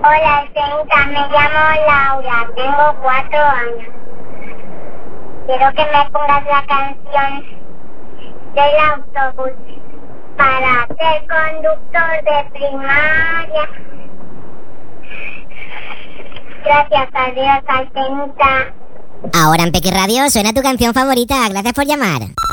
Hola, Alcenita, me llamo Laura, tengo 4 años. Quiero que me pongas la canción del autobús para ser conductor de primaria. Gracias, adiós, Alcenita. Ahora en Peque Radio suena tu canción favorita. Gracias por llamar.